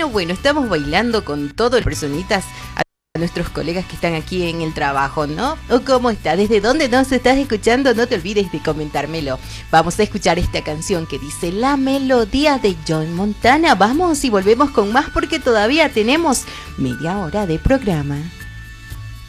Bueno, estamos bailando con todas las personitas, a nuestros colegas que están aquí en el trabajo, ¿no? ¿O cómo está? ¿Desde dónde nos estás escuchando? No te olvides de comentármelo. Vamos a escuchar esta canción que dice La Melodía de John Montana. Vamos y volvemos con más porque todavía tenemos media hora de programa.